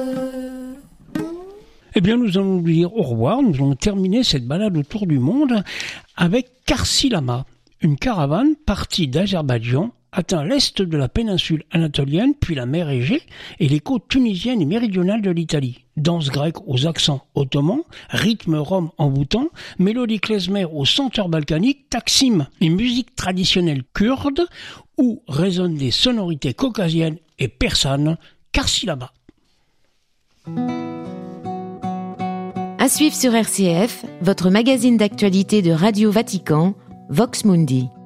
Eh bien, nous allons dire au revoir. Nous allons terminer cette balade autour du monde avec Karsilama, une caravane partie d'Azerbaïdjan, atteint l'est de la péninsule anatolienne, puis la mer Égée et les côtes tunisiennes et méridionales de l'Italie. Danse grecque aux accents ottomans, rythme rom envoûtant, mélodie klezmer aux senteurs balkaniques, taksim, les musiques traditionnelles kurdes, où résonnent des sonorités caucasiennes et persanes. Karsilama. À suivre sur RCF, votre magazine d'actualité de Radio Vatican, Vox Mundi.